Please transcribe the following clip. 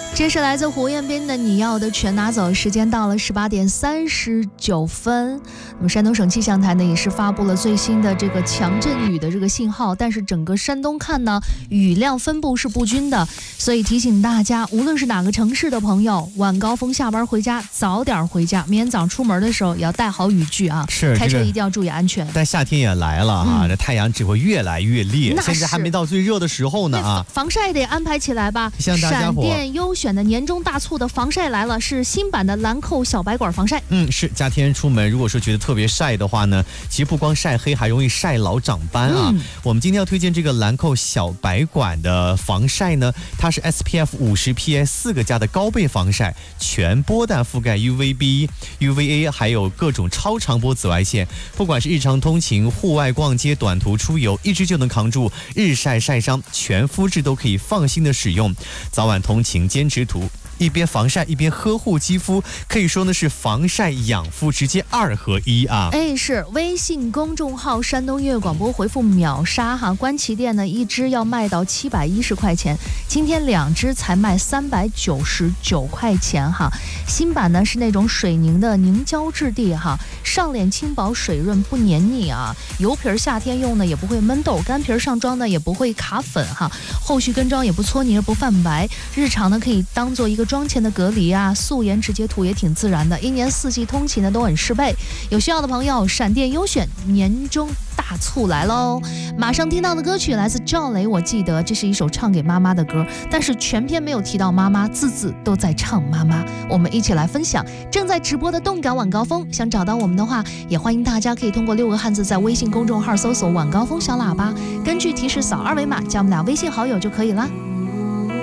这是来自胡彦斌的你要的全拿走。时间到了18点39分。那么山东省气象台呢也是发布了最新的这个强阵雨的这个信号，但是整个山东看呢雨量分布是不均的，所以提醒大家，无论是哪个城市的朋友，晚高峰下班回家早点回家，明天早上出门的时候也要带好雨具啊， 是开车一定要注意安全。 但夏天也来了哈，这太阳只会越来越烈，现在还没到最热的时候呢啊， 防晒得安排起来吧。 像大家伙闪电优选的年终大促的防晒来了，是新版的兰蔻小白管防晒。 是夏天出门，如果说觉得特别晒的话呢，其实不光晒黑，还容易晒老长斑啊。我们今天要推荐这个兰蔻小白管的防晒呢，它是 SPF 50 PA 4个加的高倍防晒，全波段覆盖 UVB、UVA 还有各种超长波紫外线，不管是日常通勤、户外逛街、短途出游，一支就能扛住日晒晒伤，全肤质都可以放心的使用。早晚通勤坚持涂，一边防晒一边呵护肌肤，可以说呢是防晒养肤直接2合1啊！ 是微信公众号山东音乐广播回复秒杀哈，官旗店呢一支要卖到710块钱，今天2支才卖399块钱哈。新版呢是那种水凝的凝胶质地哈，上脸轻薄水润不黏腻啊，油皮夏天用呢也不会闷痘，干皮上妆呢也不会卡粉哈，后续跟妆也不搓泥不泛白，日常呢可以当做一个妆前的隔离啊，素颜直接涂也挺自然的，一年四季通勤呢都很适配。有需要的朋友，闪电优选年终大促来喽！马上听到的歌曲来自赵雷，我记得这是一首唱给妈妈的歌，但是全篇没有提到妈妈，字字都在唱妈妈。我们一起来分享正在直播的动感晚高峰，想找到我们的话，也欢迎大家可以通过6个汉字在微信公众号搜索晚高峰小喇叭，根据提示扫2维码加我们俩微信好友就可以了。